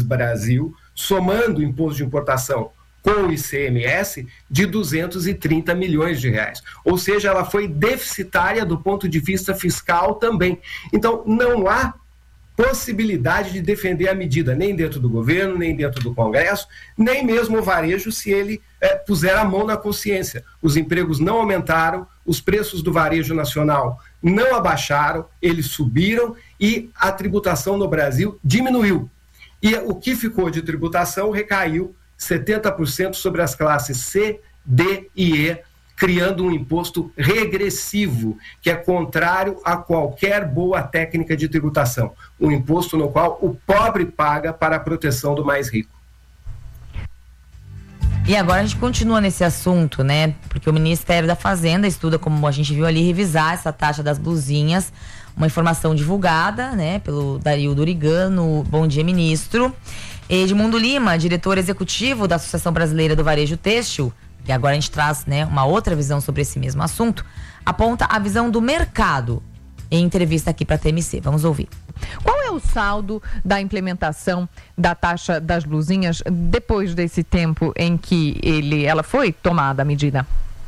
Brasil, somando o imposto de importação com o ICMS, de 230 milhões de reais. Ou seja, ela foi deficitária do ponto de vista fiscal também. Então, não há possibilidade de defender a medida, nem dentro do governo, nem dentro do Congresso, nem mesmo o varejo, se ele puser a mão na consciência. Os empregos não aumentaram, os preços do varejo nacional não abaixaram, eles subiram e a tributação no Brasil diminuiu. E o que ficou de tributação recaiu 70% sobre as classes C, D e E, criando um imposto regressivo, que é contrário a qualquer boa técnica de tributação. Um imposto no qual o pobre paga para a proteção do mais rico. E agora a gente continua nesse assunto, né? Porque o Ministério da Fazenda estuda, como a gente viu ali, revisar essa taxa das blusinhas. Uma informação divulgada, né, pelo Darildo Urigano. Bom dia, ministro. Edmundo Lima, diretor executivo da Associação Brasileira do Varejo Têxtil, e agora a gente traz, né, uma outra visão sobre esse mesmo assunto, aponta a visão do mercado em entrevista aqui para a TMC. Vamos ouvir. Qual é o saldo da implementação da taxa das blusinhas depois desse tempo em que ela foi tomada a medida?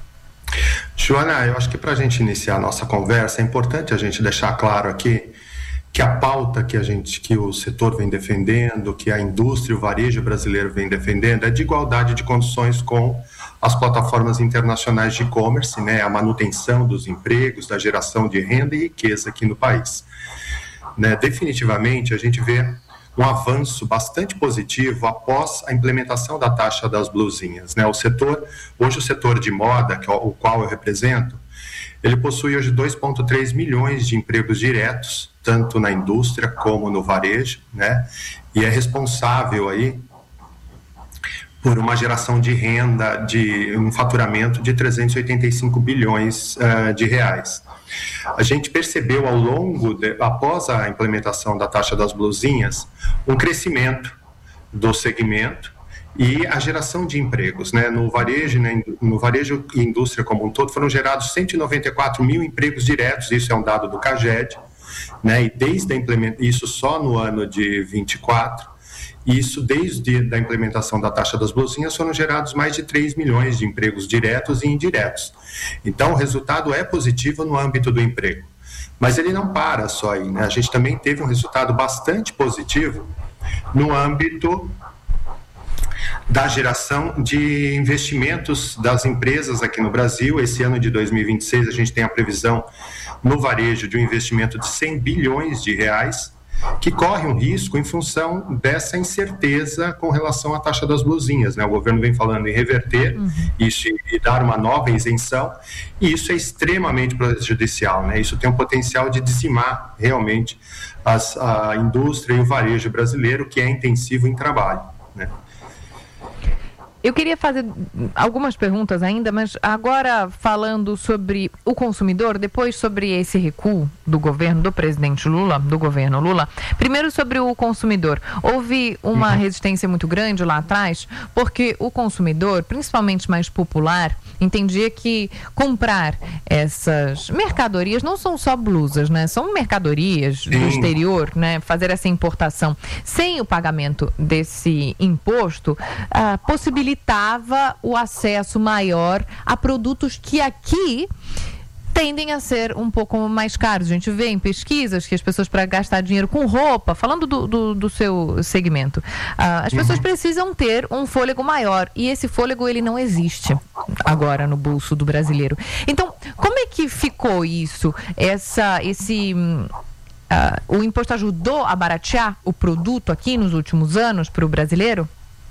Joana, eu acho que para a gente iniciar a nossa conversa é importante a gente deixar claro aqui que a pauta que o setor vem defendendo, que a indústria e o varejo brasileiro vem defendendo, é de igualdade de condições com as plataformas internacionais de e-commerce, né, a manutenção dos empregos, da geração de renda e riqueza aqui no país. Né, definitivamente, a gente vê um avanço bastante positivo após a implementação da taxa das blusinhas. Né? Hoje o setor de moda, que é o qual eu represento, ele possui hoje 2,3 milhões de empregos diretos, tanto na indústria como no varejo, né? E é responsável aí por uma geração de renda, de um faturamento de 385 bilhões de reais. A gente percebeu após a implementação da taxa das blusinhas, um crescimento do segmento e a geração de empregos, né? No varejo e indústria como um todo, foram gerados 194 mil empregos diretos, isso é um dado do CAGED, né? E isso só no ano de 24, isso desde a implementação da taxa das blusinhas foram gerados mais de 3 milhões de empregos diretos e indiretos. Então, o resultado é positivo no âmbito do emprego. Mas ele não para só aí, né? A gente também teve um resultado bastante positivo no âmbito da geração de investimentos das empresas aqui no Brasil. Esse ano de 2026 a gente tem a previsão no varejo de um investimento de 100 bilhões de reais, que corre um risco em função dessa incerteza com relação à taxa das blusinhas, né? O governo vem falando em reverter isso e dar uma nova isenção, e isso é extremamente prejudicial, né? Isso tem um potencial de dizimar realmente a indústria e o varejo brasileiro, que é intensivo em trabalho, né? Eu queria fazer algumas perguntas ainda, mas agora falando sobre o consumidor, depois sobre esse recuo do governo, do presidente Lula, do governo Lula. Primeiro sobre o consumidor. Houve uma resistência muito grande lá atrás, porque o consumidor, principalmente mais popular, entendia que comprar essas mercadorias não são só blusas, né? São mercadorias do exterior, né? Fazer essa importação sem o pagamento desse imposto possibilitava o acesso maior a produtos que aqui tendem a ser um pouco mais caros. A gente vê em pesquisas que as pessoas, para gastar dinheiro com roupa, falando do seu segmento, as pessoas precisam ter um fôlego maior, e esse fôlego ele não existe agora no bolso do brasileiro. Então, como é que ficou isso? O imposto ajudou a baratear o produto aqui nos últimos anos para o brasileiro?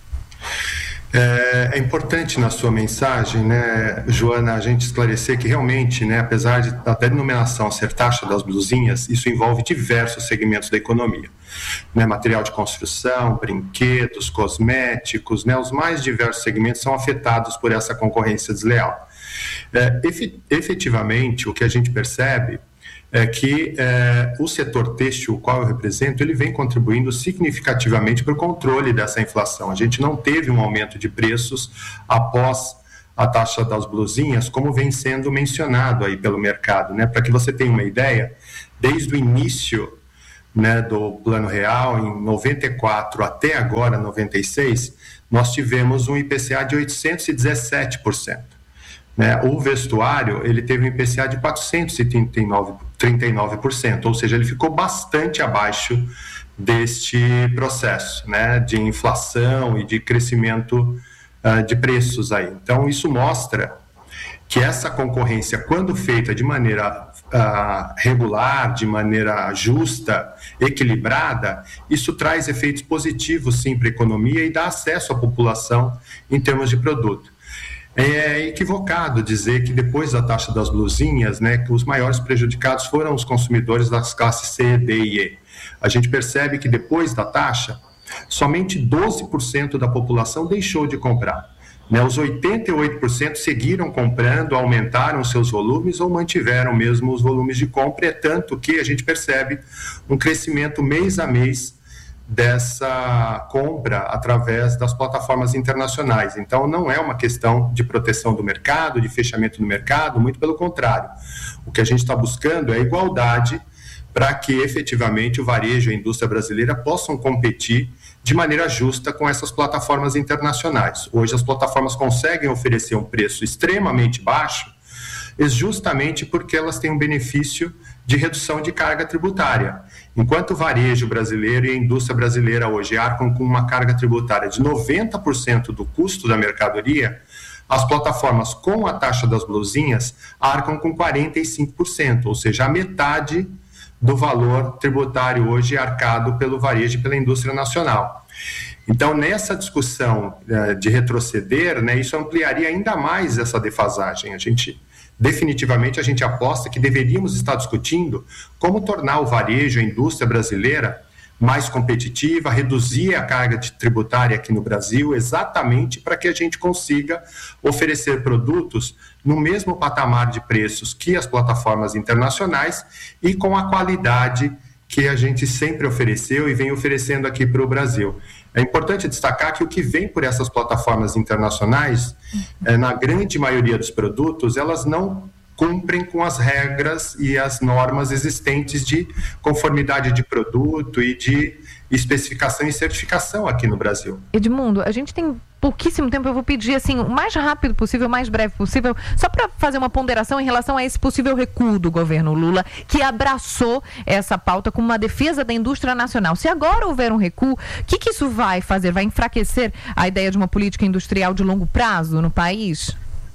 É importante na sua mensagem, né, Joana, a gente esclarecer que realmente, né, apesar da denominação ser taxa das blusinhas, isso envolve diversos segmentos da economia, né, material de construção, brinquedos, cosméticos, né, os mais diversos segmentos são afetados por essa concorrência desleal. Efetivamente, o que a gente percebe é que o setor têxtil, o qual eu represento, ele vem contribuindo significativamente para o controle dessa inflação. A gente não teve um aumento de preços após a taxa das blusinhas, como vem sendo mencionado aí pelo mercado, né? Para que você tenha uma ideia, desde o início né, do Plano Real, em 94 até agora, 96, nós tivemos um IPCA de 817%. Né? O vestuário, ele teve um IPCA de 439%, ou seja, ele ficou bastante abaixo deste processo, né, de inflação e de crescimento de preços aí. Então, isso mostra que essa concorrência, quando feita de maneira regular, de maneira justa, equilibrada, isso traz efeitos positivos, sim, para a economia e dá acesso à população em termos de produto. É equivocado dizer que depois da taxa das blusinhas, né, que os maiores prejudicados foram os consumidores das classes C, D e E. A gente percebe que depois da taxa, somente 12% da população deixou de comprar. Né, os 88% seguiram comprando, aumentaram seus volumes ou mantiveram mesmo os volumes de compra, é tanto que a gente percebe um crescimento mês a mês dessa compra através das plataformas internacionais. Então, não é uma questão de proteção do mercado, de fechamento do mercado, muito pelo contrário. O que a gente está buscando é igualdade para que efetivamente o varejo e a indústria brasileira possam competir de maneira justa com essas plataformas internacionais. Hoje as plataformas conseguem oferecer um preço extremamente baixo, justamente porque elas têm um benefício de redução de carga tributária. Enquanto o varejo brasileiro e a indústria brasileira hoje arcam com uma carga tributária de 90% do custo da mercadoria, as plataformas com a taxa das blusinhas arcam com 45%, ou seja, a metade do valor tributário hoje arcado pelo varejo e pela indústria nacional. Então, nessa discussão de retroceder, né, isso ampliaria ainda mais essa defasagem. Definitivamente, a gente aposta que deveríamos estar discutindo como tornar o varejo, a indústria brasileira, mais competitiva, reduzir a carga tributária aqui no Brasil, exatamente para que a gente consiga oferecer produtos no mesmo patamar de preços que as plataformas internacionais e com a qualidade que a gente sempre ofereceu e vem oferecendo aqui para o Brasil. É importante destacar que o que vem por essas plataformas internacionais, na grande maioria dos produtos, elas não cumprem com as regras e as normas existentes de conformidade de produto e de especificação e certificação aqui no Brasil. Edmundo, a gente tem pouquíssimo tempo, eu vou pedir assim, o mais rápido possível, o mais breve possível, só para fazer uma ponderação em relação a esse possível recuo do governo Lula, que abraçou essa pauta como uma defesa da indústria nacional. Se agora houver um recuo, o que isso vai fazer? Vai enfraquecer a ideia de uma política industrial de longo prazo no país?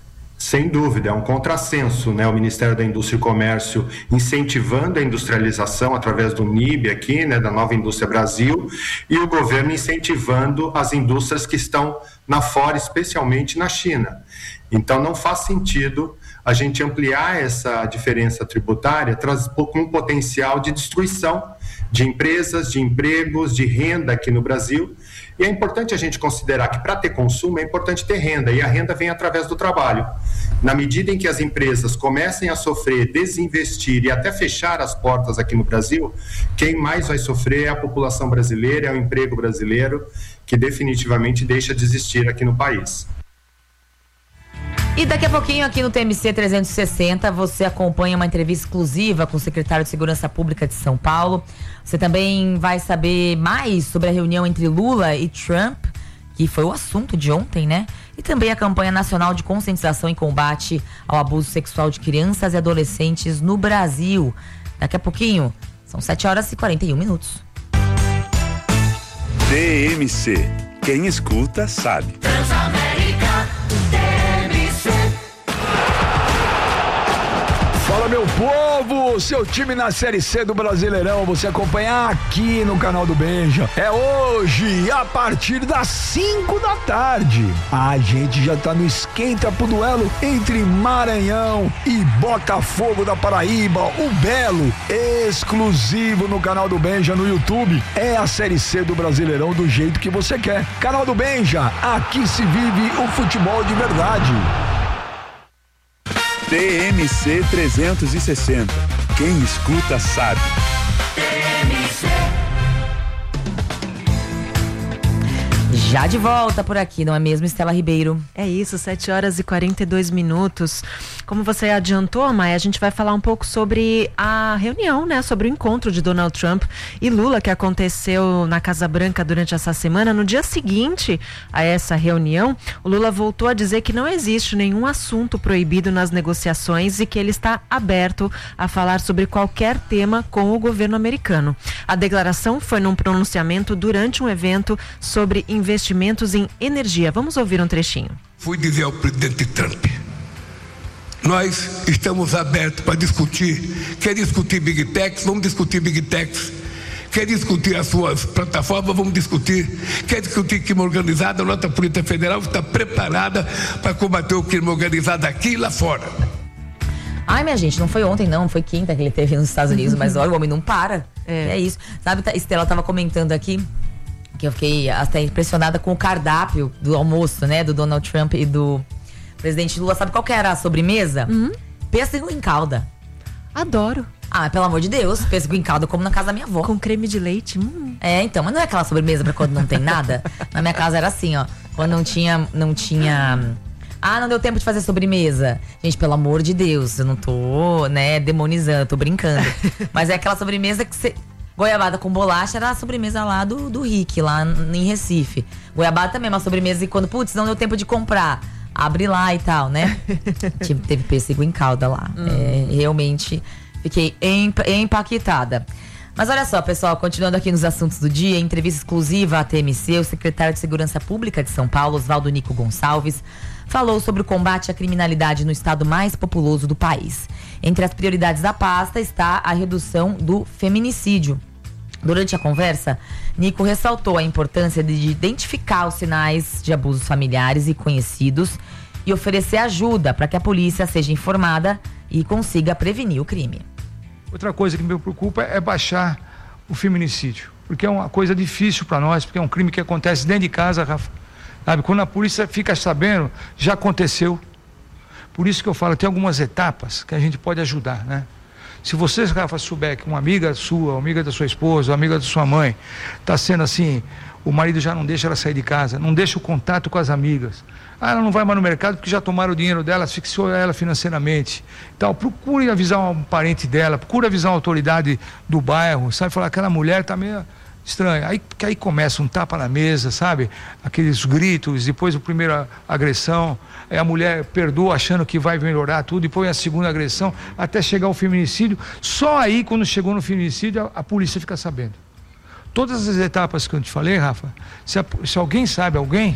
Sem dúvida, é um contrassenso, né? O Ministério da Indústria e Comércio incentivando a industrialização através do NIB aqui, né, da Nova Indústria Brasil, e o governo incentivando as indústrias que estão na fora, especialmente na China. Então, não faz sentido a gente ampliar essa diferença tributária com um potencial de destruição de empresas, de empregos, de renda aqui no Brasil. E é importante a gente considerar que para ter consumo é importante ter renda, e a renda vem através do trabalho. Na medida em que as empresas comecem a sofrer, desinvestir e até fechar as portas aqui no Brasil, quem mais vai sofrer é a população brasileira, é o emprego brasileiro, que definitivamente deixa de existir aqui no país. E daqui a pouquinho aqui no TMC 360 você acompanha uma entrevista exclusiva com o secretário de Segurança Pública de São Paulo. Você também vai saber mais sobre a reunião entre Lula e Trump, que foi o assunto de ontem, né? E também a campanha nacional de conscientização e combate ao abuso sexual de crianças e adolescentes no Brasil. Daqui a pouquinho, são 7h41. TMC. Quem escuta sabe. Transamérica, TMC. Fala, meu povo, seu time na Série C do Brasileirão, você acompanha aqui no canal do Benja. É hoje, a partir das 5 da tarde. A gente já tá no esquenta pro duelo entre Maranhão e Botafogo da Paraíba, o Belo, exclusivo no canal do Benja no YouTube. É a Série C do Brasileirão do jeito que você quer. Canal do Benja, aqui se vive o futebol de verdade. TMC 360. Quem escuta sabe. Já de volta por aqui, não é mesmo, Estela Ribeiro? É isso, 7h42. Como você adiantou, Maia, a gente vai falar um pouco sobre a reunião, né? Sobre o encontro de Donald Trump e Lula que aconteceu na Casa Branca durante essa semana. No dia seguinte a essa reunião, o Lula voltou a dizer que não existe nenhum assunto proibido nas negociações e que ele está aberto a falar sobre qualquer tema com o governo americano. A declaração foi num pronunciamento durante um evento sobre investimentos em energia. Vamos ouvir um trechinho. Fui dizer ao presidente Trump: nós estamos abertos para discutir. Quer discutir Big Techs? Vamos discutir Big Techs. Quer discutir as suas plataformas? Vamos discutir. Quer discutir crime organizado? A nossa Polícia Federal está preparada para combater o crime organizado aqui e lá fora. Ai, minha gente, não foi ontem não, foi quinta que ele teve nos Estados Unidos, mas olha, o homem não para. É isso. Sabe, Estela estava comentando aqui que eu fiquei até impressionada com o cardápio do almoço, né, do Donald Trump e do presidente Lula. Sabe qual que era a sobremesa? Pêssego em calda. Adoro. Ah, pelo amor de Deus, pêssego em calda como na casa da minha avó. Com creme de leite. É, então, mas não é aquela sobremesa pra quando não tem nada? Na minha casa era assim, ó, quando não tinha... Ah, não deu tempo de fazer sobremesa. Gente, pelo amor de Deus, eu não tô, né, demonizando, tô brincando. Mas é aquela sobremesa que você... Goiabada com bolacha era a sobremesa lá do Rick, lá em Recife. Goiabada também é uma sobremesa e quando, putz, não deu tempo de comprar, abre lá e tal, né? Teve pêssego em calda lá. Realmente fiquei empaquetada. Mas olha só, pessoal, continuando aqui nos assuntos do dia, em entrevista exclusiva à TMC, o secretário de Segurança Pública de São Paulo, Oswaldo Nico Gonçalves, falou sobre o combate à criminalidade no estado mais populoso do país. Entre as prioridades da pasta está a redução do feminicídio. Durante a conversa, Nico ressaltou a importância de identificar os sinais de abusos familiares e conhecidos e oferecer ajuda para que a polícia seja informada e consiga prevenir o crime. Outra coisa que me preocupa é baixar o feminicídio, porque é uma coisa difícil para nós, porque é um crime que acontece dentro de casa, Rafa. Sabe? Quando a polícia fica sabendo, já aconteceu. Por isso que eu falo, tem algumas etapas que a gente pode ajudar, né? Se vocês, Rafa, souber que uma amiga sua, uma amiga da sua esposa, uma amiga da sua mãe, está sendo assim, o marido já não deixa ela sair de casa, não deixa o contato com as amigas. Ah, ela não vai mais no mercado porque já tomaram o dinheiro dela, asfixiou ela financeiramente. Então, procure avisar um parente dela, procure avisar uma autoridade do bairro, sabe? Falar, aquela mulher está meio estranha. Aí começa um tapa na mesa, sabe? Aqueles gritos, depois a primeira agressão, aí a mulher perdoa achando que vai melhorar tudo, depois a segunda agressão, até chegar ao feminicídio. Só aí, quando chegou no feminicídio, a polícia fica sabendo. Todas as etapas que eu te falei, Rafa, se alguém sabe,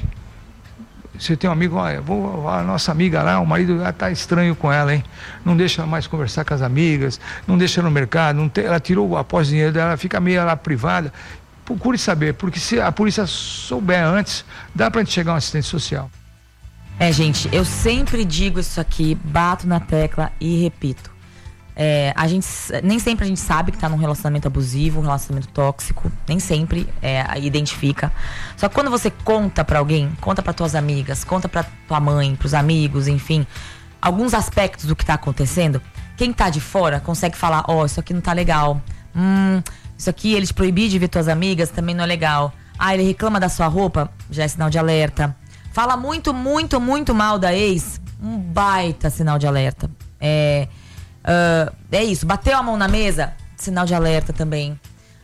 você tem um amigo, olha, a nossa amiga lá, o marido tá estranho com ela, hein? Não deixa mais conversar com as amigas, não deixa no mercado, ela tirou após o dinheiro dela, ela fica meio lá privada. Procure saber, porque se a polícia souber antes, dá pra gente chegar a um assistente social. Gente, eu sempre digo isso aqui, bato na tecla e repito. Nem sempre a gente sabe que tá num relacionamento abusivo, um relacionamento tóxico, nem sempre identifica. Só que quando você conta pra alguém, conta pra tuas amigas, conta pra tua mãe, pros amigos, enfim, alguns aspectos do que tá acontecendo, quem tá de fora consegue falar, isso aqui não tá legal, isso aqui ele te proibir de ver tuas amigas, também não é legal. Ele reclama da sua roupa, já é sinal de alerta. Fala muito, muito, muito mal da ex, um baita sinal de alerta. É isso, bateu a mão na mesa, sinal de alerta também.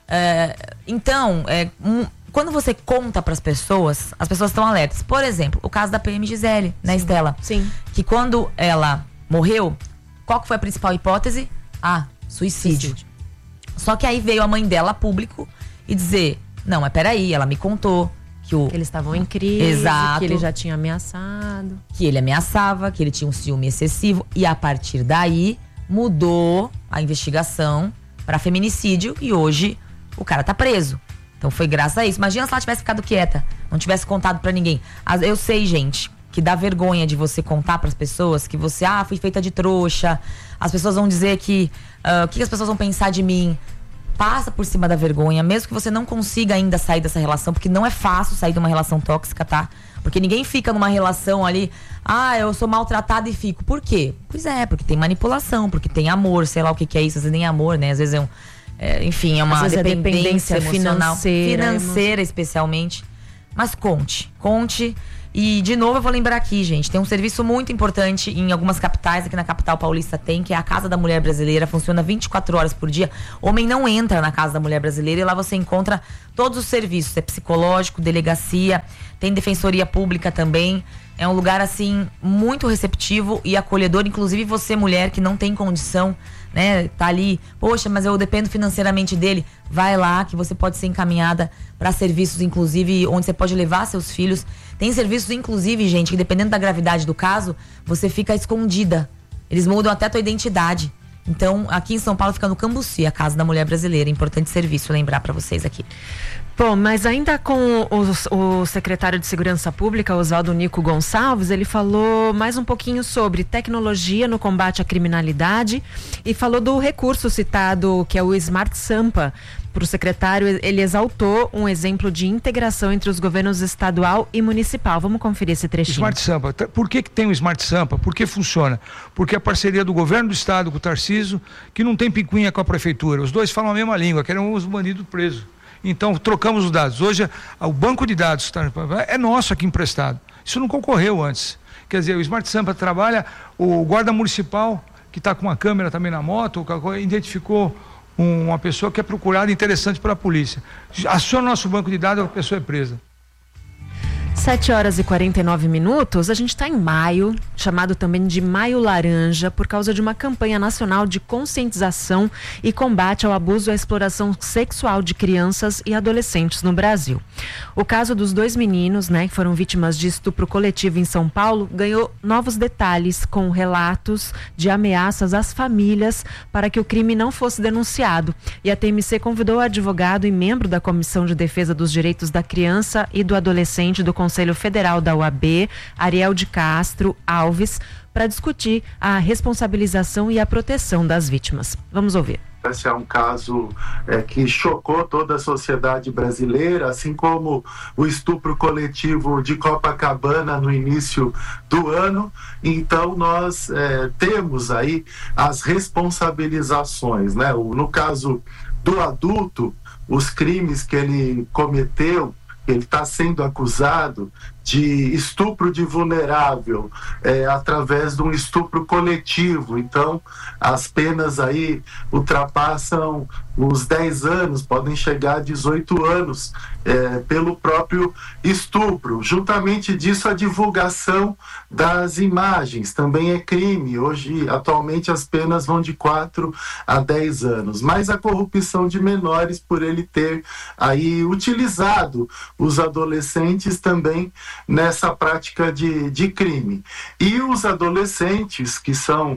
Então, quando você conta para as pessoas estão alertas. Por exemplo, o caso da PM Gisele, né, Estela? Sim. Que quando ela morreu, qual que foi a principal hipótese? Suicídio. Só que aí veio a mãe dela a público e dizer, não, mas peraí, ela me contou que eles estavam em crise, Exato. que ele já tinha ameaçado. Que ele ameaçava, que ele tinha um ciúme excessivo e a partir daí mudou a investigação para feminicídio e hoje o cara tá preso. Então foi graças a isso. Imagina se ela tivesse ficado quieta, não tivesse contado para ninguém. Eu sei, gente, que dá vergonha de você contar para as pessoas que você, fui feita de trouxa. As pessoas vão dizer que o que as pessoas vão pensar de mim. Passa por cima da vergonha, mesmo que você não consiga ainda sair dessa relação, porque não é fácil sair de uma relação tóxica, tá? Porque ninguém fica numa relação ali, eu sou maltratada e fico. Por quê? Pois porque tem manipulação, porque tem amor, sei lá o que é isso, às vezes nem amor, né? Às vezes enfim, é uma dependência emocional, financeira especialmente. Mas conte. E, de novo, eu vou lembrar aqui, gente, tem um serviço muito importante em algumas capitais, aqui na capital paulista tem, que é a Casa da Mulher Brasileira, funciona 24 horas por dia. Homem não entra na Casa da Mulher Brasileira e lá você encontra todos os serviços, é psicológico, delegacia, tem defensoria pública também. É um lugar, assim, muito receptivo e acolhedor, inclusive você, mulher, que não tem condição, né, tá ali, poxa, mas eu dependo financeiramente dele, vai lá que você pode ser encaminhada para serviços, inclusive, onde você pode levar seus filhos. Tem serviços, inclusive, gente, que dependendo da gravidade do caso, você fica escondida. Eles mudam até a tua identidade. Então, aqui em São Paulo fica no Cambuci, a Casa da Mulher Brasileira. Importante serviço, lembrar para vocês aqui. Bom, mas ainda com o secretário de Segurança Pública, Oswaldo Nico Gonçalves, ele falou mais um pouquinho sobre tecnologia no combate à criminalidade e falou do recurso citado, que é o Smart Sampa. Para o secretário, ele exaltou um exemplo de integração entre os governos estadual e municipal. Vamos conferir esse trechinho. Smart Sampa. Por que tem o Smart Sampa? Por que funciona? Porque a parceria do governo do estado com o Tarcísio, que não tem picuinha com a prefeitura. Os dois falam a mesma língua, querem os bandidos presos. Então, trocamos os dados. Hoje, o banco de dados é nosso aqui emprestado. Isso não concorreu antes. Quer dizer, o Smart Sampa trabalha, o guarda municipal, que está com uma câmera também na moto, identificou uma pessoa que é procurada interessante pela polícia. Aciona o nosso banco de dados, a pessoa é presa. 7h49, a gente está em maio, chamado também de Maio Laranja, por causa de uma campanha nacional de conscientização e combate ao abuso e à exploração sexual de crianças e adolescentes no Brasil. O caso dos 2 meninos, que foram vítimas de estupro coletivo em São Paulo, ganhou novos detalhes com relatos de ameaças às famílias para que o crime não fosse denunciado. E a TMC convidou o advogado e membro da Comissão de Defesa dos Direitos da Criança e do Adolescente do Conselho Federal da UAB, Ariel de Castro Alves, para discutir a responsabilização e a proteção das vítimas. Vamos ouvir. Esse é um caso que chocou toda a sociedade brasileira, assim como o estupro coletivo de Copacabana no início do ano. Então, nós temos aí as responsabilizações, né? No caso do adulto, os crimes que ele cometeu, ele está sendo acusado de estupro de vulnerável através de um estupro coletivo. Então, as penas aí ultrapassam os 10 anos, podem chegar a 18 anos pelo próprio estupro. Juntamente disso, a divulgação das imagens também é crime. Hoje, atualmente, as penas vão de 4 a 10 anos. Mas a corrupção de menores, por ele ter aí utilizado os adolescentes também nessa prática de crime. E os adolescentes, que são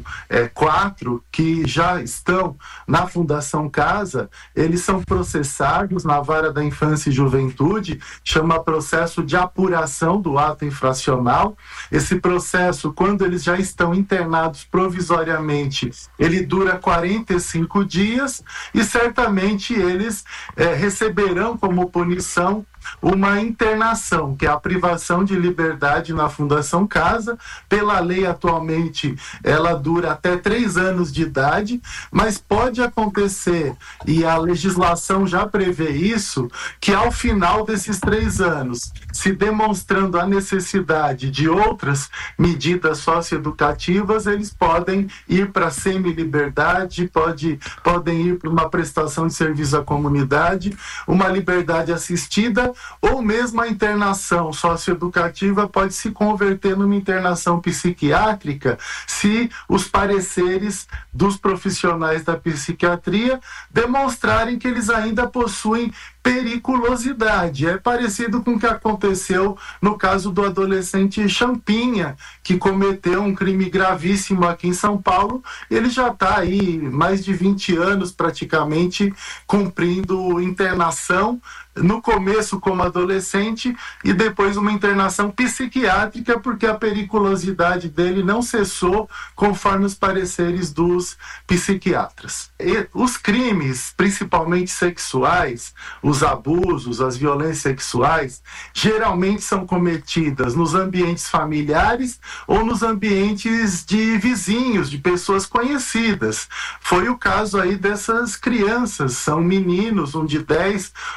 4, que já estão na Fundação Casa, eles são processados na Vara da Infância e Juventude, chama processo de apuração do ato infracional. Esse processo, quando eles já estão internados provisoriamente, ele dura 45 dias e certamente eles receberão como punição uma internação, que é a privação de liberdade na Fundação Casa. Pela lei, atualmente, ela dura até 3 anos de idade, mas pode acontecer, e a legislação já prevê isso, que ao final desses 3 anos, se demonstrando a necessidade de outras medidas socioeducativas, eles podem ir para semi-liberdade, podem ir para uma prestação de serviço à comunidade, uma liberdade assistida, ou mesmo a internação socioeducativa pode se converter numa internação psiquiátrica se os pareceres dos profissionais da psiquiatria demonstrarem que eles ainda possuem periculosidade. É parecido com o que aconteceu no caso do adolescente Champinha, que cometeu um crime gravíssimo aqui em São Paulo. Ele já está aí mais de 20 anos praticamente cumprindo internação, no começo como adolescente e depois uma internação psiquiátrica, porque a periculosidade dele não cessou conforme os pareceres dos psiquiatras. E os crimes, principalmente sexuais, os abusos, as violências sexuais, geralmente são cometidas nos ambientes familiares ou nos ambientes de vizinhos, de pessoas conhecidas. Foi o caso aí dessas crianças, são meninos, um de 10, outro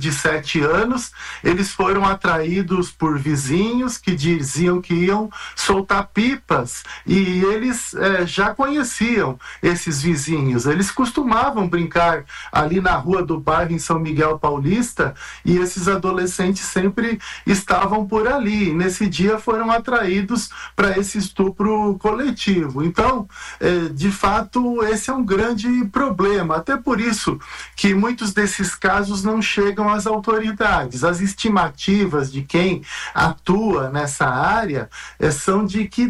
de 7 anos, eles foram atraídos por vizinhos que diziam que iam soltar pipas, e eles já conheciam esses vizinhos, eles costumavam brincar ali na rua do bairro em São Miguel Paulista, e esses adolescentes sempre estavam por ali. Nesse dia foram atraídos para esse estupro coletivo. Então, de fato, esse é um grande problema. Até por isso que muitos desses casos não chegam às autoridades. As estimativas de quem atua nessa área são de que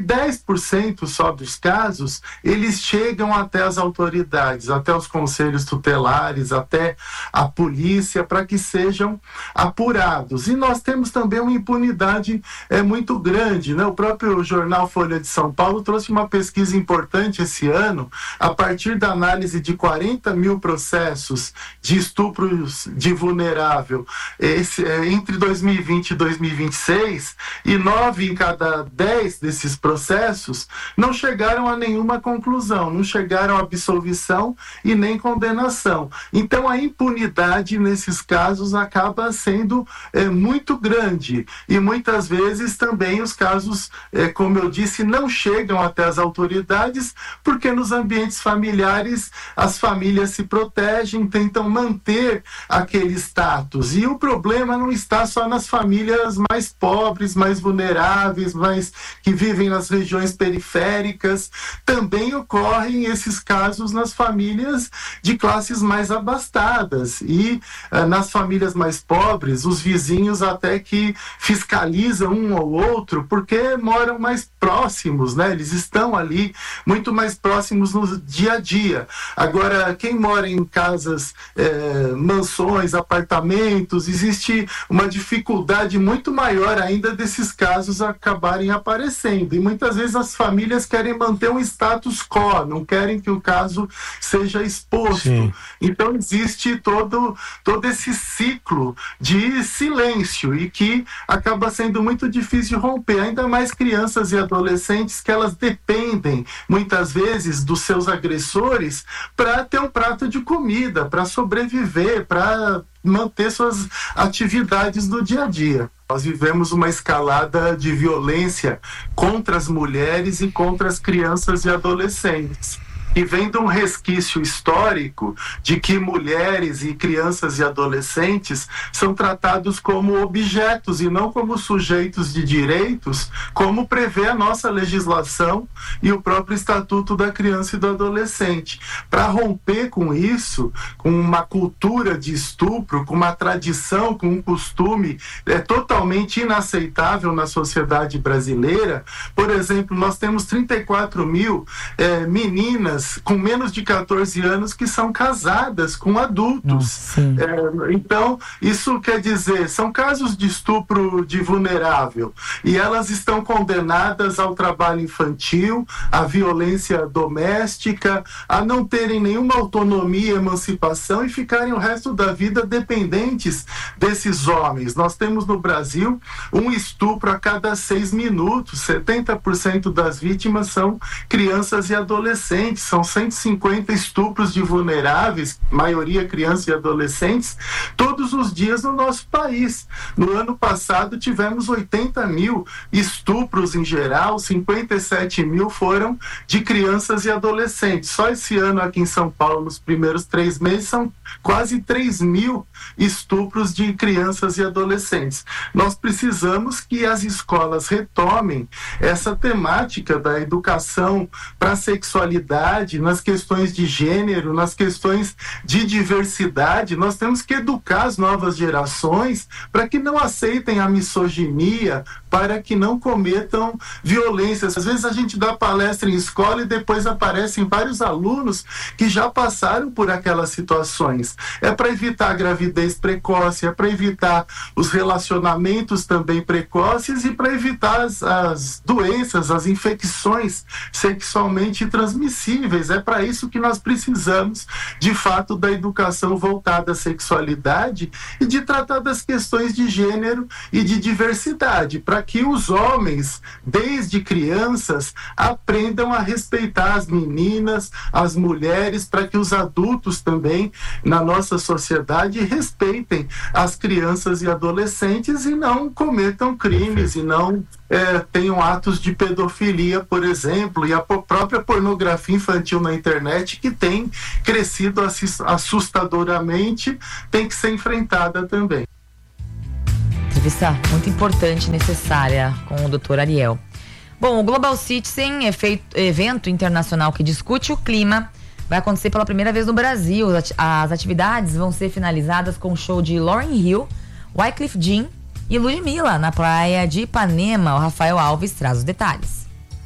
10% só dos casos eles chegam até as autoridades, até os conselhos tutelares, até a polícia, para que sejam apurados. E nós temos também uma impunidade muito grande, né? O próprio jornal Folha de São Paulo trouxe uma pesquisa importante esse ano, a partir da análise de 40 mil processos de estupros de vulnerável entre 2020 e 2026, e 9 em cada 10 desses processos não chegaram a nenhuma conclusão, não chegaram a absolvição e nem condenação. Então a impunidade nesses casos acaba sendo muito grande, e muitas vezes também os casos, como eu disse, não chegam até as autoridades, porque nos ambientes familiares as famílias se protegem, tentam manter aquele status, e o problema não está só nas famílias mais pobres, mais vulneráveis, mais que vivem nas regiões periféricas, também ocorrem esses casos nas famílias de classes mais abastadas, e nas famílias mais pobres, os vizinhos até que fiscalizam um ao outro, porque moram mais próximos, né? Eles estão ali muito mais próximos no dia a dia. Agora, quem mora em casas, mansões, apartamentos, existe uma dificuldade muito maior ainda desses casos acabarem aparecendo, e muitas vezes as famílias querem manter um status quo, não querem que o caso seja exposto. Sim. Então existe todo esse ciclo de silêncio, e que acaba sendo muito difícil romper, ainda mais crianças e adolescentes, que elas dependem muitas vezes dos seus agressores para ter um prato de comida, para sobreviver, para manter suas atividades no dia a dia. Nós vivemos uma escalada de violência contra as mulheres e contra as crianças e adolescentes. E vem de um resquício histórico de que mulheres e crianças e adolescentes são tratados como objetos e não como sujeitos de direitos, como prevê a nossa legislação e o próprio Estatuto da Criança e do Adolescente. Para romper com isso, com uma cultura de estupro, com uma tradição, com um costume totalmente inaceitável na sociedade brasileira, por exemplo, nós temos 34 mil meninas com menos de 14 anos que são casadas com adultos. Então, isso quer dizer, são casos de estupro de vulnerável, e elas estão condenadas ao trabalho infantil, à violência doméstica, a não terem nenhuma autonomia e emancipação, e ficarem o resto da vida dependentes desses homens. Nós temos no Brasil um estupro a cada 6 minutos, 70% das vítimas são crianças e adolescentes. São 150 estupros de vulneráveis, maioria crianças e adolescentes, todos os dias no nosso país. No ano passado tivemos 80 mil estupros em geral, 57 mil foram de crianças e adolescentes. Só esse ano aqui em São Paulo, nos primeiros 3 meses, são quase 3 mil estupros de crianças e adolescentes. Nós precisamos que as escolas retomem essa temática da educação para a sexualidade, nas questões de gênero, nas questões de diversidade. Nós temos que educar as novas gerações para que não aceitem a misoginia, para que não cometam violências. Às vezes a gente dá palestra em escola e depois aparecem vários alunos que já passaram por aquelas situações. É para evitar a gravidez precoce, é para evitar os relacionamentos também precoces, e para evitar as doenças, as infecções sexualmente transmissíveis possíveis. É para isso que nós precisamos, de fato, da educação voltada à sexualidade e de tratar das questões de gênero e de diversidade, para que os homens, desde crianças, aprendam a respeitar as meninas, as mulheres, para que os adultos também, na nossa sociedade, respeitem as crianças e adolescentes e não cometam crimes e não tenham atos de pedofilia, por exemplo, e a própria pornografia infantil na internet, que tem crescido assustadoramente, tem que ser enfrentada também. Entrevista muito importante e necessária com o Dr. Ariel. Bom, o Global Citizen, evento internacional que discute o clima, vai acontecer pela primeira vez no Brasil. As atividades vão ser finalizadas com o show de Lauryn Hill, Wyclef Jean e Ludmilla, na praia de Ipanema. O Rafael Alves traz os detalhes.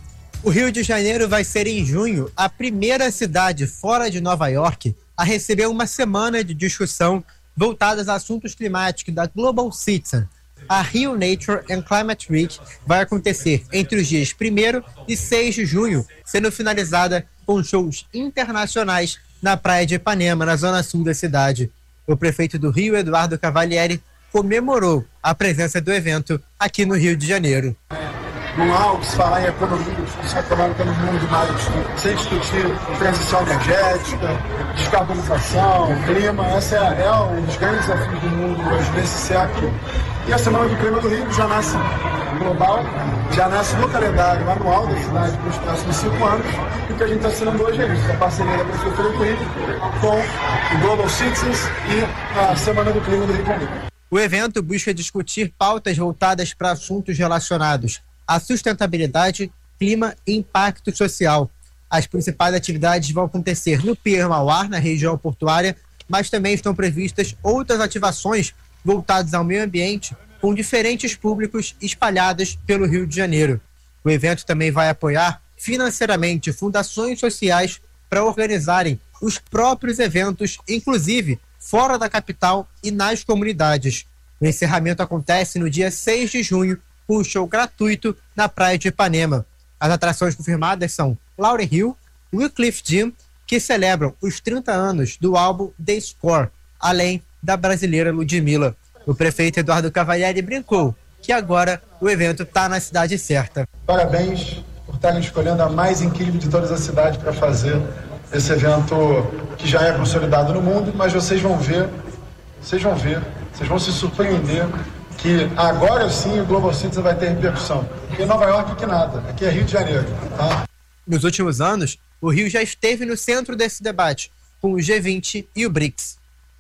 O Rio de Janeiro vai ser, em junho, a primeira cidade fora de Nova York a receber uma semana de discussão voltadas a assuntos climáticos da Global Citizen. A Rio Nature and Climate Week vai acontecer entre os dias 1º e 6 de junho, sendo finalizada com shows internacionais na praia de Ipanema, na zona sul da cidade. O prefeito do Rio, Eduardo Cavalieri, comemorou a presença do evento aqui no Rio de Janeiro. Não há o que se falar em economia econômica no mundo mais sem discutir transição energética, descarbonização, clima. Essa é um dos grandes desafios do mundo hoje, nesse século. E a Semana do Clima do Rio já nasce global, já nasce no calendário anual da cidade para os próximos 5 anos. E o que a gente está assinando hoje é isso, a parceria da Prefeitura do Rio com o Global Citizens e a Semana do Clima do Rio de Janeiro. O evento busca discutir pautas voltadas para assuntos relacionados à sustentabilidade, clima e impacto social. As principais atividades vão acontecer no Pier Mauá, na região portuária, mas também estão previstas outras ativações voltadas ao meio ambiente, com diferentes públicos espalhados pelo Rio de Janeiro. O evento também vai apoiar financeiramente fundações sociais para organizarem os próprios eventos, inclusive fora da capital e nas comunidades. O encerramento acontece no dia 6 de junho, com um show gratuito na praia de Ipanema. As atrações confirmadas são Lauryn Hill, Wyclef Jean, que celebram os 30 anos do álbum The Score, além da brasileira Ludmilla. O prefeito Eduardo Cavalieri brincou que agora o evento está na cidade certa. Parabéns por estarem escolhendo a mais incrível de todas as cidades para fazer esse evento que já é consolidado no mundo, mas vocês vão ver, vocês vão se surpreender que agora sim o Global Citizen vai ter repercussão. Porque em Nova York que nada, aqui é Rio de Janeiro. Tá? Nos últimos anos, o Rio já esteve no centro desse debate, com o G20 e o BRICS.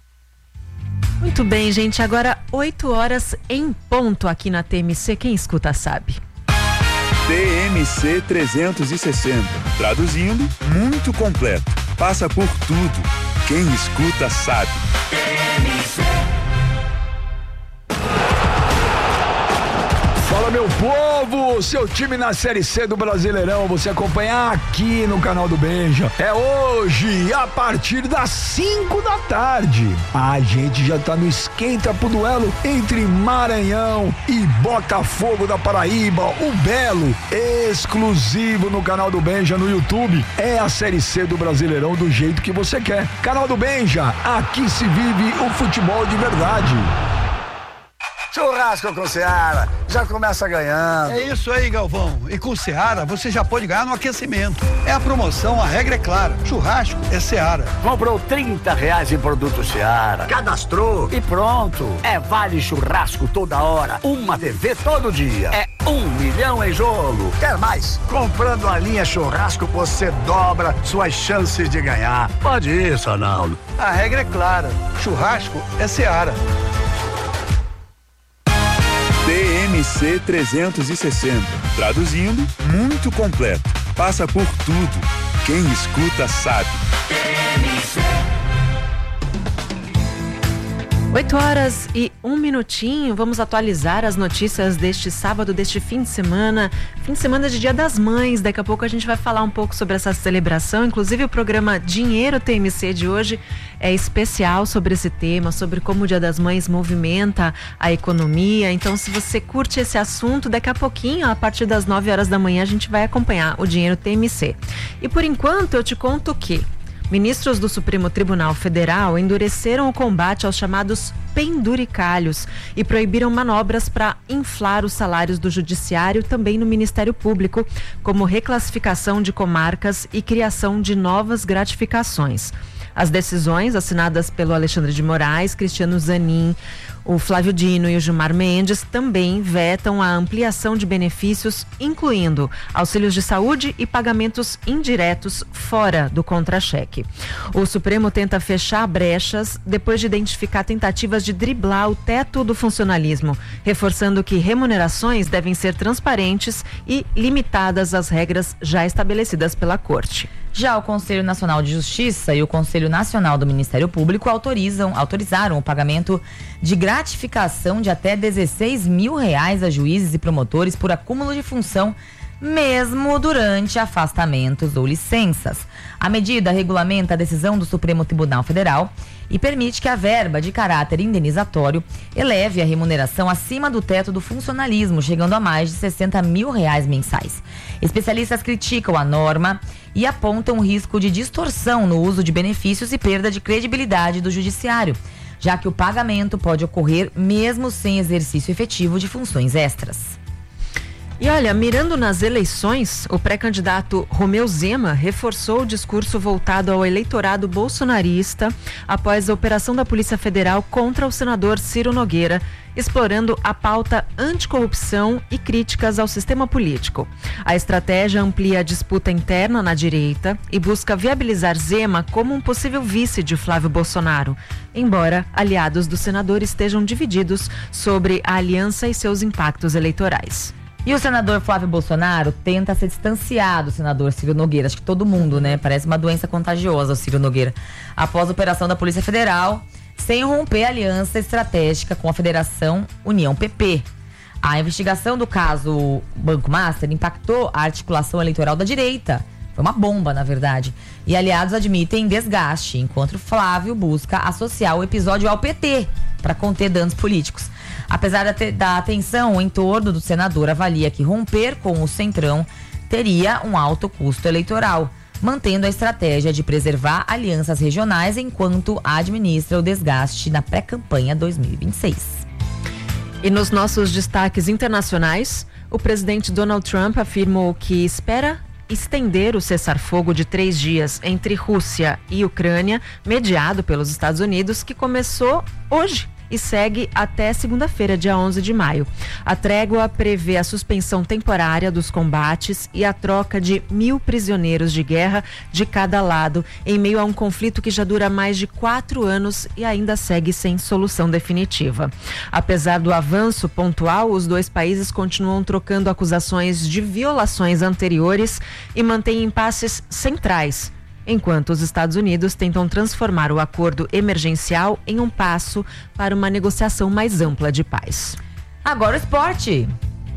Muito bem, gente, agora 8 horas em ponto aqui na TMC, quem escuta sabe. TMC 360, traduzindo, muito completo, passa por tudo, quem escuta sabe. TMC. Fala, meu povo, seu time na Série C do Brasileirão, você acompanha aqui no canal do Benja. É hoje, a partir das 5 da tarde. A gente já tá no esquenta pro duelo entre Maranhão e Botafogo da Paraíba, o Belo, exclusivo no canal do Benja no YouTube. É a Série C do Brasileirão do jeito que você quer. Canal do Benja, aqui se vive o futebol de verdade. Churrasco com Seara, já começa ganhando. É isso aí, Galvão. E com Seara, você já pode ganhar no aquecimento. É a promoção, a regra é clara. Churrasco é Seara. Comprou R$30 em produto Seara, cadastrou e pronto. É vale churrasco toda hora, uma TV todo dia. É 1 milhão em jogo. Quer mais? Comprando a linha churrasco, você dobra suas chances de ganhar. Pode ir, Sonaldo. A regra é clara. Churrasco é Seara. TMC 360, traduzindo, muito completo, passa por tudo, quem escuta sabe. 8h01. Vamos atualizar as notícias deste sábado, deste fim de semana de Dia das Mães. Daqui a pouco a gente vai falar um pouco sobre essa celebração. Inclusive o programa Dinheiro TMC de hoje é especial sobre esse tema, sobre como o Dia das Mães movimenta a economia. Então, se você curte esse assunto, daqui a pouquinho, a partir das 9h da manhã, a gente vai acompanhar o Dinheiro TMC. E por enquanto eu te conto que ministros do Supremo Tribunal Federal endureceram o combate aos chamados penduricalhos e proibiram manobras para inflar os salários do Judiciário, também no Ministério Público, como reclassificação de comarcas e criação de novas gratificações. As decisões assinadas pelo Alexandre de Moraes, Cristiano Zanin, o Flávio Dino e o Gilmar Mendes também vetam a ampliação de benefícios, incluindo auxílios de saúde e pagamentos indiretos fora do contra-cheque. O Supremo tenta fechar brechas depois de identificar tentativas de driblar o teto do funcionalismo, reforçando que remunerações devem ser transparentes e limitadas às regras já estabelecidas pela Corte. Já o Conselho Nacional de Justiça e o Conselho Nacional do Ministério Público autorizaram o pagamento de gratificação de até R$16 mil a juízes e promotores por acúmulo de função, mesmo durante afastamentos ou licenças. A medida regulamenta a decisão do Supremo Tribunal Federal e permite que a verba de caráter indenizatório eleve a remuneração acima do teto do funcionalismo, chegando a mais de R$60 mil mensais. Especialistas criticam a norma e apontam o risco de distorção no uso de benefícios e perda de credibilidade do judiciário, já que o pagamento pode ocorrer mesmo sem exercício efetivo de funções extras. E olha, mirando nas eleições, o pré-candidato Romeu Zema reforçou o discurso voltado ao eleitorado bolsonarista após a operação da Polícia Federal contra o senador Ciro Nogueira, explorando a pauta anticorrupção e críticas ao sistema político. A estratégia amplia a disputa interna na direita e busca viabilizar Zema como um possível vice de Flávio Bolsonaro, embora aliados do senador estejam divididos sobre a aliança e seus impactos eleitorais. E o senador Flávio Bolsonaro tenta se distanciar do senador Ciro Nogueira. Acho que todo mundo, né? Parece uma doença contagiosa o Ciro Nogueira. Após a operação da Polícia Federal, sem romper a aliança estratégica com a Federação União PP. A investigação do caso Banco Master impactou a articulação eleitoral da direita. Foi uma bomba, na verdade. E aliados admitem desgaste, enquanto Flávio busca associar o episódio ao PT para conter danos políticos. Apesar da atenção em torno do senador, avalia que romper com o Centrão teria um alto custo eleitoral, mantendo a estratégia de preservar alianças regionais enquanto administra o desgaste na pré-campanha 2026. E nos nossos destaques internacionais, o presidente Donald Trump afirmou que espera estender o cessar-fogo de 3 dias entre Rússia e Ucrânia, mediado pelos Estados Unidos, que começou hoje e segue até segunda-feira, dia 11 de maio. A trégua prevê a suspensão temporária dos combates e a troca de 1.000 prisioneiros de guerra de cada lado, em meio a um conflito que já dura mais de 4 anos e ainda segue sem solução definitiva. Apesar do avanço pontual, os dois países continuam trocando acusações de violações anteriores e mantêm impasses centrais, enquanto os Estados Unidos tentam transformar o acordo emergencial em um passo para uma negociação mais ampla de paz. Agora o esporte.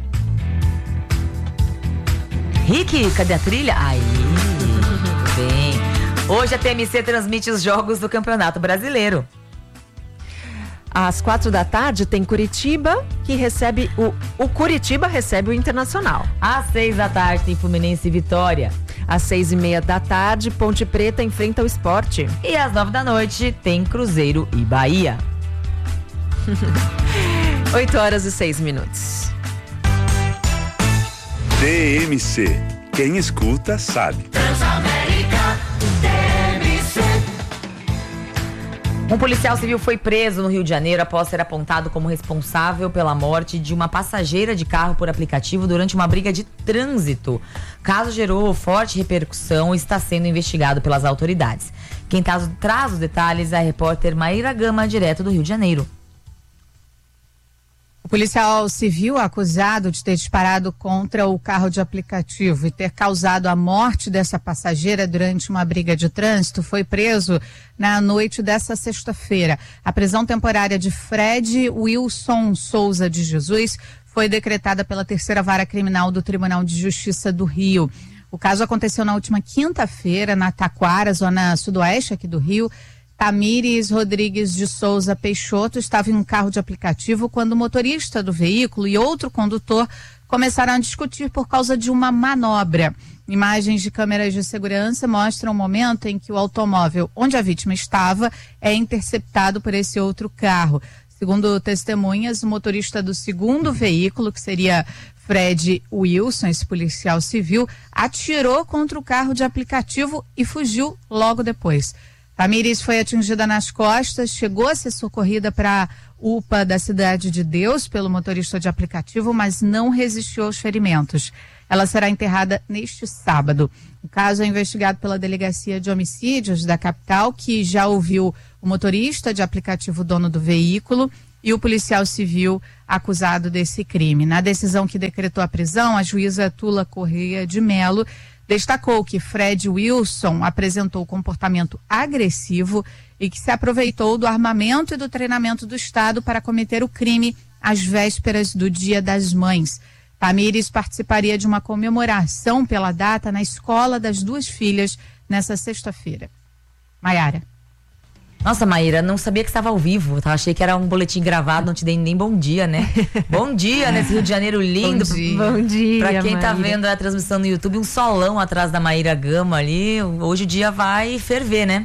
Rick, cadê a trilha? Aí, bem. Hoje a TMC transmite os jogos do Campeonato Brasileiro. Às 4h tem Curitiba, que recebe o Curitiba recebe o Internacional. Às 6h tem Fluminense e Vitória. Às 6h30, Ponte Preta enfrenta o Sport. E às 9h tem Cruzeiro e Bahia. 8h06. TMC. Quem escuta sabe. Um policial civil foi preso no Rio de Janeiro após ser apontado como responsável pela morte de uma passageira de carro por aplicativo durante uma briga de trânsito. O caso gerou forte repercussão e está sendo investigado pelas autoridades. Quem traz os detalhes é a repórter Maíra Gama, direto do Rio de Janeiro. O O policial civil acusado de ter disparado contra o carro de aplicativo e ter causado a morte dessa passageira durante uma briga de trânsito foi preso na noite dessa sexta-feira. A prisão temporária de Fred Wilson Souza de Jesus foi decretada pela 3ª Vara Criminal do Tribunal de Justiça do Rio. O caso aconteceu na última quinta-feira, na Taquara, zona sudoeste aqui do Rio. Tamires Rodrigues de Souza Peixoto estava em um carro de aplicativo quando o motorista do veículo e outro condutor começaram a discutir por causa de uma manobra. Imagens de câmeras de segurança mostram o momento em que o automóvel onde a vítima estava é interceptado por esse outro carro. Segundo testemunhas, o motorista do segundo veículo, que seria Fred Wilson, esse policial civil, atirou contra o carro de aplicativo e fugiu logo depois. Tamires foi atingida nas costas, chegou a ser socorrida para a UPA da Cidade de Deus pelo motorista de aplicativo, mas não resistiu aos ferimentos. Ela será enterrada neste sábado. O caso é investigado pela Delegacia de Homicídios da capital, que já ouviu o motorista de aplicativo dono do veículo e o policial civil acusado desse crime. Na decisão que decretou a prisão, a juíza Tula Correia de Melo destacou que Fred Wilson apresentou comportamento agressivo e que se aproveitou do armamento e do treinamento do Estado para cometer o crime às vésperas do Dia das Mães. Tamires participaria de uma comemoração pela data na escola das duas filhas nessa sexta-feira. Maiara. Nossa, Maíra, não sabia que estava ao vivo, tá? Achei que era um boletim gravado, não te dei nem bom dia, né? Bom dia nesse Rio de Janeiro lindo. Bom dia, pra quem Maíra. tá vendo a transmissão no YouTube, um solão atrás da Maíra Gama ali. Hoje o dia vai ferver, né?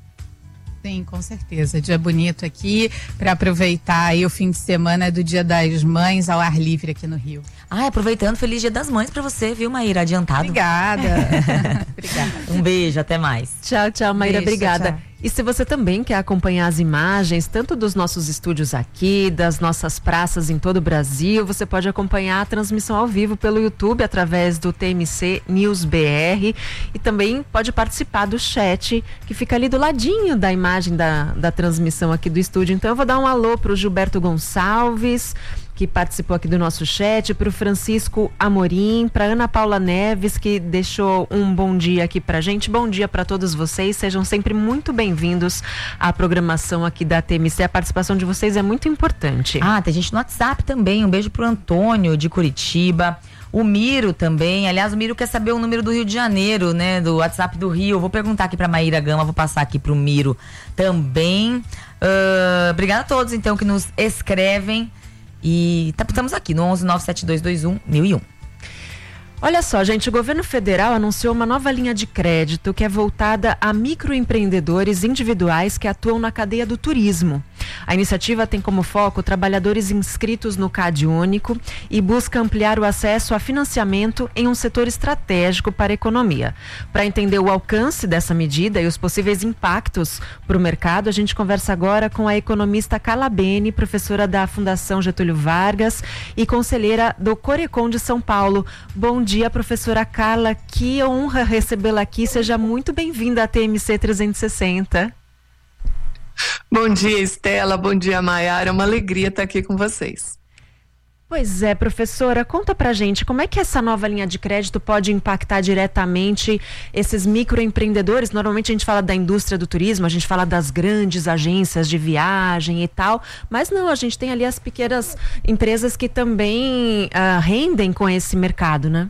Sim, com certeza. Dia bonito aqui para aproveitar aí o fim de semana do Dia das Mães ao ar livre aqui no Rio. Ah, aproveitando, feliz Dia das Mães pra você, viu, Maíra? Adiantado. Obrigada. Obrigada. Um beijo, até mais. Tchau, tchau, Maíra. Beijo, obrigada. tchau. E se você também quer acompanhar as imagens, tanto dos nossos estúdios aqui, das nossas praças em todo o Brasil, você pode acompanhar a transmissão ao vivo pelo YouTube, através do TMC News BR, e também pode participar do chat, que fica ali do ladinho da imagem da transmissão aqui do estúdio. Então eu vou dar um alô pro Gilberto Gonçalves, que participou aqui do nosso chat, para o Francisco Amorim, para Ana Paula Neves, que deixou um bom dia aqui pra gente. Bom dia para todos vocês, sejam sempre muito bem-vindos à programação aqui da TMC. A participação de vocês é muito importante. Ah, tem gente no WhatsApp também. Um beijo pro Antônio de Curitiba. O Miro também. Aliás, o Miro quer saber o número do Rio de Janeiro, né? Do WhatsApp do Rio. Vou perguntar aqui pra Maíra Gama, vou passar aqui pro Miro também. Obrigada a todos, então, que nos escrevem. E estamos aqui no 119721-1001. Olha só, gente, o governo federal anunciou uma nova linha de crédito que é voltada a microempreendedores individuais que atuam na cadeia do turismo. A iniciativa tem como foco trabalhadores inscritos no CAD Único e busca ampliar o acesso a financiamento em um setor estratégico para a economia. Para entender o alcance dessa medida e os possíveis impactos para o mercado, a gente conversa agora com a economista Carla Bene, professora da Fundação Getúlio Vargas e conselheira do Corecon de São Paulo. Bom dia, professora Carla, que honra recebê-la aqui. Seja muito bem-vinda à TMC 360. Bom dia, Estela. Bom dia, Maiara. É uma alegria estar aqui com vocês. Pois é, professora, conta pra gente como é que essa nova linha de crédito pode impactar diretamente esses microempreendedores. Normalmente a gente fala da indústria do turismo, a gente fala das grandes agências de viagem e tal, mas não, a gente tem ali as pequenas empresas que também rendem com esse mercado, né?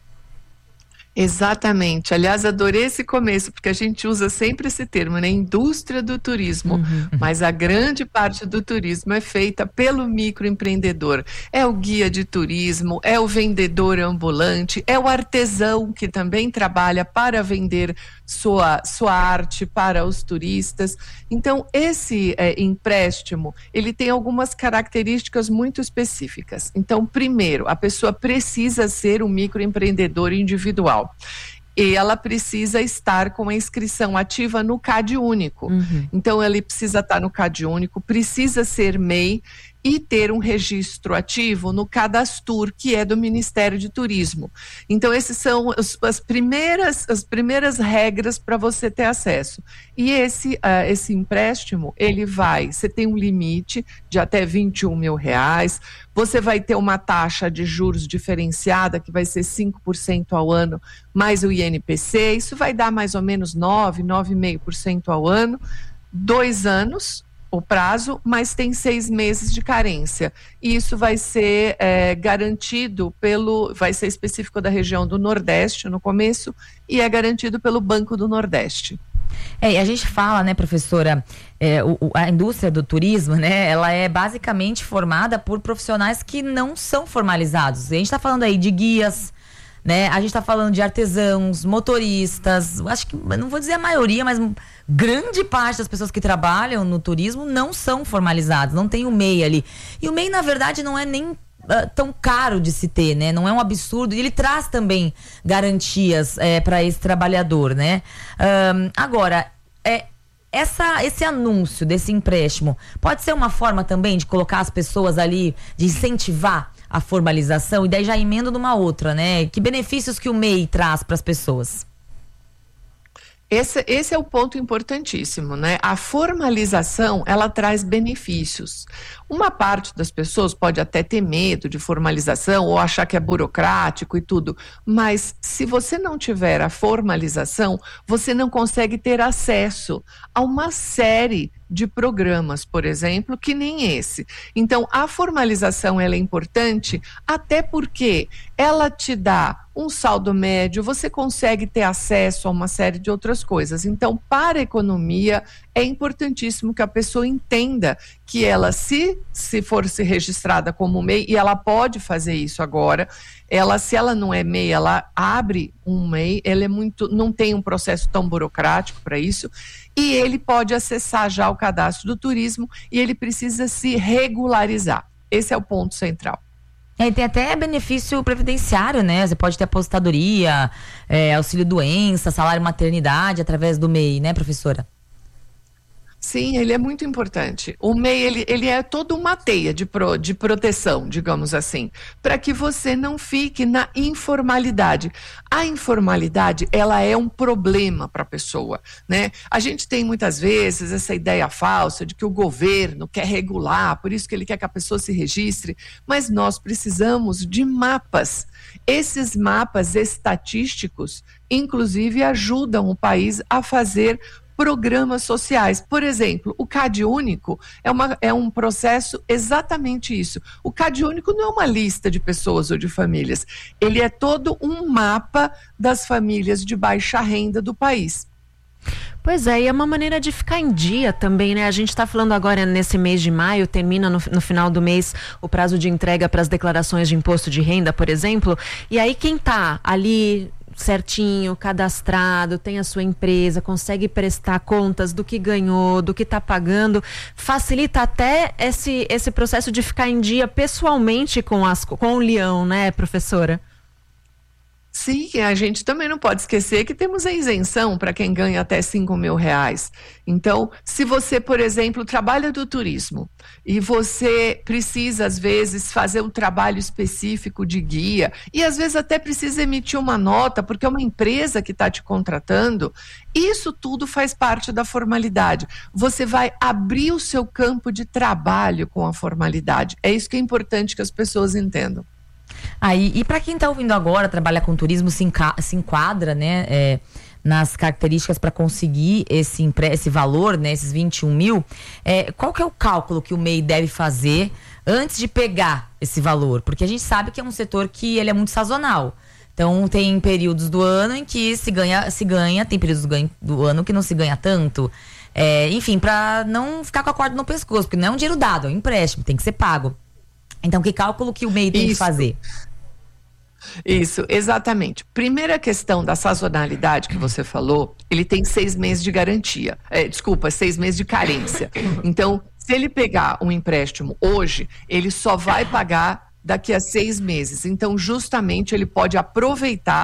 Exatamente. Aliás, adorei esse começo, porque a gente usa sempre esse termo, né? Indústria do turismo. Mas a grande parte do turismo é feita pelo microempreendedor. É o guia de turismo, é o vendedor ambulante, é o artesão que também trabalha para vender sua arte para os turistas. Então, esse empréstimo, ele tem algumas características muito específicas. Então, primeiro, a pessoa precisa ser um microempreendedor individual. E ela precisa estar com a inscrição ativa no CAD Único. Então, ele precisa estar no CAD Único, precisa ser MEI, e ter um registro ativo no Cadastur, que é do Ministério de Turismo. Então, esses são as primeiras regras para você ter acesso. E esse empréstimo, você tem um limite de até R$21 mil, você vai ter uma taxa de juros diferenciada, que vai ser 5% ao ano, mais o INPC, isso vai dar mais ou menos 9,5% ao ano, 2 anos o prazo, mas tem 6 meses de carência. E isso vai ser garantido vai ser específico da região do Nordeste no começo, e é garantido pelo Banco do Nordeste. E a gente fala, né, professora, a indústria do turismo, né, ela é basicamente formada por profissionais que não são formalizados. A gente está falando aí de guias, né, a gente está falando de artesãos, motoristas, acho que, não vou dizer a maioria, mas grande parte das pessoas que trabalham no turismo não são formalizados, não tem o MEI ali. E o MEI, na verdade, não é nem tão caro de se ter, né? Não é um absurdo. E ele traz também garantias para esse trabalhador, né? Agora, esse anúncio desse empréstimo pode ser uma forma também de colocar as pessoas ali, de incentivar a formalização, e daí já emendo numa outra, né? Que benefícios que o MEI traz para as pessoas? Esse é o ponto importantíssimo, né? A formalização, ela traz benefícios. Uma parte das pessoas pode até ter medo de formalização ou achar que é burocrático e tudo, mas se você não tiver a formalização, você não consegue ter acesso a uma série de programas, por exemplo, que nem esse. Então, a formalização, ela é importante, até porque ela te dá um saldo médio, você consegue ter acesso a uma série de outras coisas. Então, para a economia, é importantíssimo que a pessoa entenda que ela, se for se registrada como MEI, e ela pode fazer isso agora, se ela não é MEI, ela abre um MEI, ela não tem um processo tão burocrático para isso, e ele pode acessar já o cadastro do turismo, e ele precisa se regularizar. Esse é o ponto central. E tem até benefício previdenciário, né? Você pode ter aposentadoria, auxílio-doença, salário-maternidade através do MEI, né, professora? Sim, ele é muito importante. O MEI, ele é toda uma teia de proteção, digamos assim, para que você não fique na informalidade. A informalidade, ela é um problema para a pessoa, né? A gente tem muitas vezes essa ideia falsa de que o governo quer regular, por isso que ele quer que a pessoa se registre, mas nós precisamos de mapas. Esses mapas estatísticos, inclusive, ajudam o país a fazer programas sociais. Por exemplo, o CadÚnico é um processo exatamente isso. O CadÚnico não é uma lista de pessoas ou de famílias, ele é todo um mapa das famílias de baixa renda do país. Pois é, e é uma maneira de ficar em dia também, né? A gente está falando agora nesse mês de maio, termina no final do mês o prazo de entrega para as declarações de imposto de renda, por exemplo, e aí quem está ali certinho, cadastrado, tem a sua empresa, consegue prestar contas do que ganhou, do que está pagando, facilita até esse processo de ficar em dia pessoalmente com o leão, né, professora? Sim, a gente também não pode esquecer que temos a isenção para quem ganha até R$5 mil. Então, se você, por exemplo, trabalha do turismo e você precisa, às vezes, fazer um trabalho específico de guia e, às vezes, até precisa emitir uma nota porque é uma empresa que está te contratando, isso tudo faz parte da formalidade. Você vai abrir o seu campo de trabalho com a formalidade. É isso que é importante que as pessoas entendam. E para quem está ouvindo agora, trabalha com turismo, se enquadra, né, nas características para conseguir esse valor, né, esses 21 mil, qual que é o cálculo que o MEI deve fazer antes de pegar esse valor? Porque a gente sabe que é um setor que ele é muito sazonal. Então tem períodos do ano em que se ganha, tem períodos do ano que não se ganha tanto. Enfim, para não ficar com a corda no pescoço, porque não é um dinheiro dado, é um empréstimo, tem que ser pago. Então, que cálculo que o MEI tem que fazer? Isso, exatamente. Primeira questão da sazonalidade que você falou, ele tem 6 meses de garantia. 6 meses de carência. Então, se ele pegar um empréstimo hoje, ele só vai pagar daqui a 6 meses. Então, justamente, ele pode aproveitar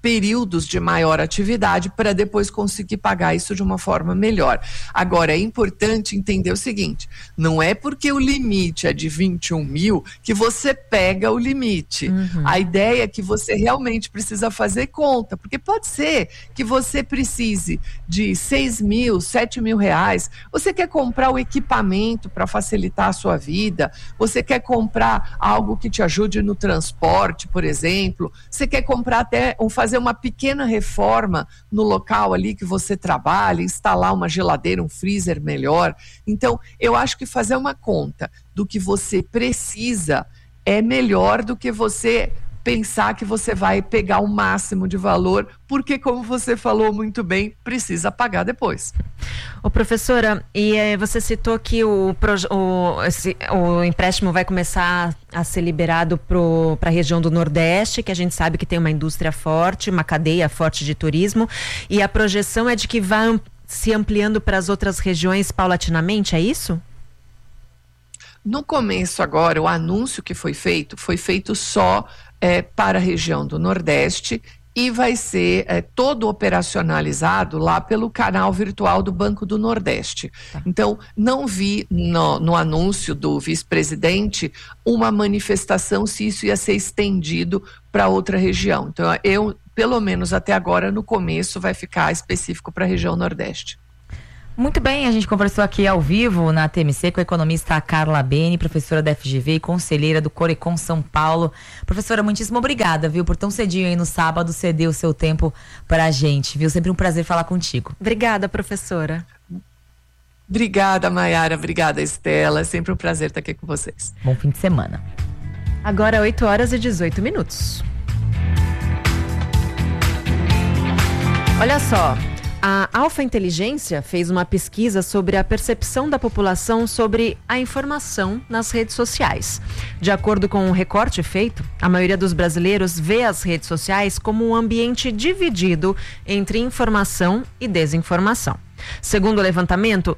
períodos de maior atividade para depois conseguir pagar isso de uma forma melhor. Agora, é importante entender o seguinte, não é porque o limite é de 21 mil que você pega o limite. A ideia é que você realmente precisa fazer conta, porque pode ser que você precise de 6 mil, 7 mil reais, você quer comprar o equipamento para facilitar a sua vida, você quer comprar algo que te ajude no transporte, por exemplo, você quer comprar até, ou fazer uma pequena reforma no local ali que você trabalha, instalar uma geladeira, um freezer melhor. Então, eu acho que fazer uma conta do que você precisa é melhor do que você pensar que você vai pegar o máximo de valor, porque, como você falou muito bem, precisa pagar depois. Ô, professora, e você citou que o empréstimo vai começar a ser liberado para a região do Nordeste, que a gente sabe que tem uma indústria forte, uma cadeia forte de turismo, e a projeção é de que vai se ampliando para as outras regiões paulatinamente, é isso? No começo agora, o anúncio que foi feito só para a região do Nordeste e vai ser todo operacionalizado lá pelo canal virtual do Banco do Nordeste. Então, não vi no anúncio do vice-presidente uma manifestação se isso ia ser estendido para outra região. Então, pelo menos até agora, no começo, vai ficar específico para a região Nordeste. Muito bem, a gente conversou aqui ao vivo na TMC com a economista Carla Bene, professora da FGV e conselheira do Corecon São Paulo. Professora, muitíssimo obrigada, viu, por tão cedinho aí no sábado ceder o seu tempo para a gente, viu? Sempre um prazer falar contigo. Obrigada, professora. Obrigada, Maiara. Obrigada, Estela. É sempre um prazer estar aqui com vocês. Bom fim de semana. Agora 8h18. Olha só. A Alfa Inteligência fez uma pesquisa sobre a percepção da população sobre a informação nas redes sociais. De acordo com um recorte feito, a maioria dos brasileiros vê as redes sociais como um ambiente dividido entre informação e desinformação. Segundo o levantamento,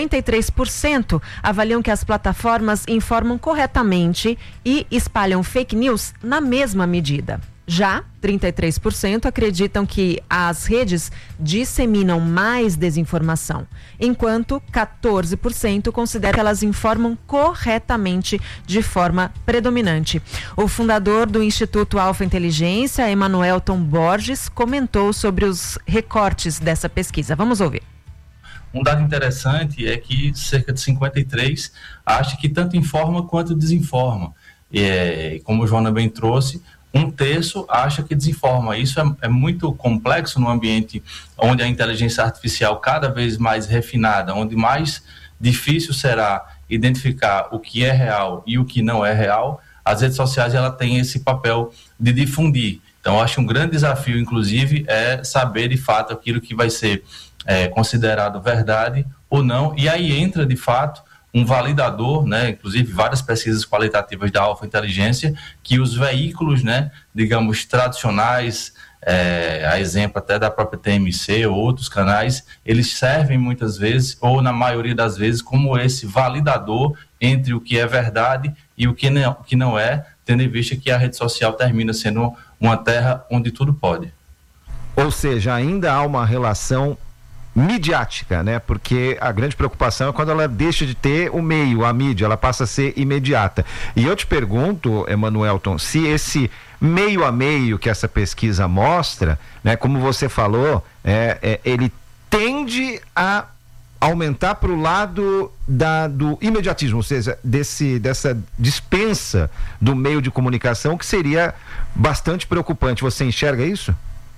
53% avaliam que as plataformas informam corretamente e espalham fake news na mesma medida. Já 33% acreditam que as redes disseminam mais desinformação, enquanto 14% consideram que elas informam corretamente de forma predominante. O fundador do Instituto Alfa Inteligência, Emanuelton Borges, comentou sobre os recortes dessa pesquisa. Vamos ouvir. Um dado interessante é que cerca de 53% acha que tanto informa quanto desinforma. Como o Joana bem trouxe, 1/3 acha que desinforma. Isso é muito complexo no ambiente onde a inteligência artificial cada vez mais refinada, onde mais difícil será identificar o que é real e o que não é real. As redes sociais ela tem esse papel de difundir. Então, eu acho um grande desafio, inclusive, é saber de fato aquilo que vai ser considerado verdade ou não. E aí entra, de fato, um validador, né, inclusive várias pesquisas qualitativas da Alfa Inteligência, que os veículos, né, digamos, tradicionais, a exemplo até da própria TMC ou outros canais, eles servem muitas vezes, ou na maioria das vezes, como esse validador entre o que é verdade e o que não é, tendo em vista que a rede social termina sendo uma terra onde tudo pode. Ou seja, ainda há uma relação midiática, né? Porque a grande preocupação é quando ela deixa de ter o meio, a mídia, ela passa a ser imediata. E eu te pergunto, Emanuelton, se esse meio a meio que essa pesquisa mostra, né, como você falou, ele tende a aumentar para o lado do imediatismo, ou seja, dessa dispensa do meio de comunicação, que seria bastante preocupante. Você enxerga isso?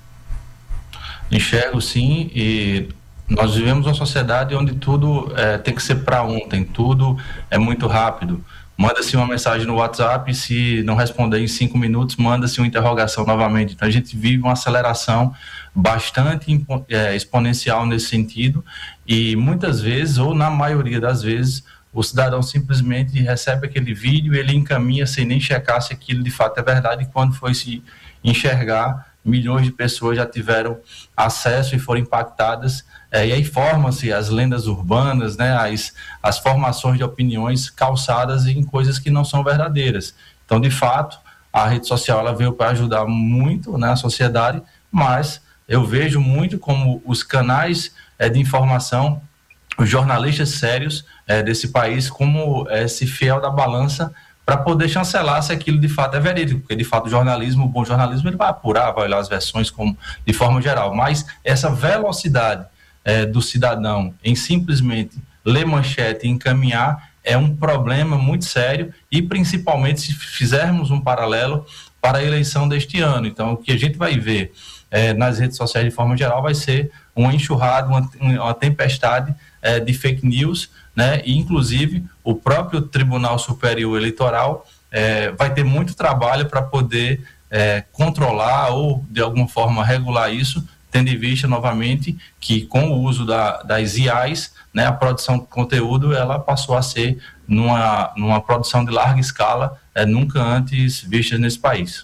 Enxergo, sim, e nós vivemos uma sociedade onde tudo tem que ser para ontem, tudo é muito rápido. Manda-se uma mensagem no WhatsApp, se não responder em 5 minutos, manda-se uma interrogação novamente. Então a gente vive uma aceleração bastante exponencial nesse sentido, e muitas vezes, ou na maioria das vezes, o cidadão simplesmente recebe aquele vídeo e ele encaminha sem nem checar se aquilo de fato é verdade, e quando foi se enxergar, milhões de pessoas já tiveram acesso e foram impactadas, e aí formam-se as lendas urbanas, né, as formações de opiniões calçadas em coisas que não são verdadeiras. Então, de fato, a rede social ela veio para ajudar muito, né, a sociedade, mas eu vejo muito como os canais de informação, os jornalistas sérios desse país, como esse fiel da balança para poder chancelar se aquilo de fato é verídico, porque de fato o bom jornalismo, ele vai apurar, vai olhar as versões de forma geral, mas essa velocidade do cidadão em simplesmente ler manchete e encaminhar é um problema muito sério, e principalmente se fizermos um paralelo para a eleição deste ano. Então, o que a gente vai ver nas redes sociais de forma geral vai ser uma enxurrada, uma tempestade de fake news, né? E inclusive o próprio Tribunal Superior Eleitoral vai ter muito trabalho para poder controlar ou de alguma forma regular isso, tendo em vista novamente que com o uso das IAs, né, a produção de conteúdo ela passou a ser numa produção de larga escala, nunca antes vista nesse país.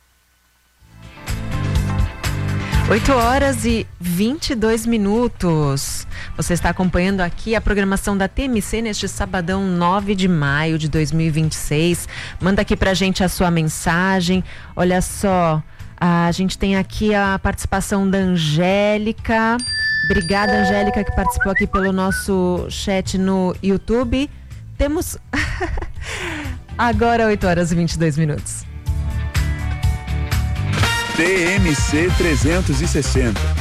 8h22. Você está acompanhando aqui a programação da TMC neste sabadão 9 de maio de 2026. Manda aqui pra gente a sua mensagem. Olha só, a gente tem aqui a participação da Angélica. Obrigada, Angélica, que participou aqui pelo nosso chat no YouTube. Temos agora 8h22. TMC 360.